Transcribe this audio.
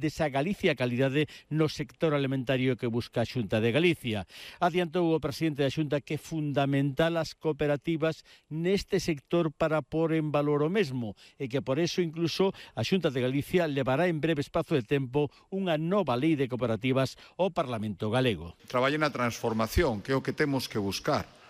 desa Galicia calidade no sector alimentario que busca a Xunta de Galicia. Adiantou o presidente da Xunta que é fundamental as cooperativas neste sector para pôr en valor o mesmo e que por eso incluso a Xunta de Galicia levará en breve espazo de tempo unha nova lei de cooperativas ao Parlamento galego. Traballe na transformación, que é o que temos que buscar.